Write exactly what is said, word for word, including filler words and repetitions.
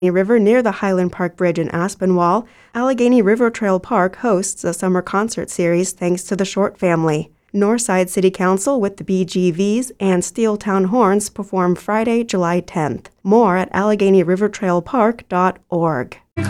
River near the Highland Park Bridge in Aspinwall, Allegheny River Trail Park hosts a summer concert series thanks to the Short family. Northside City Council with the B G Vs and Steeltown Horns perform Friday, July tenth. More at Allegheny River Trail Park dot org.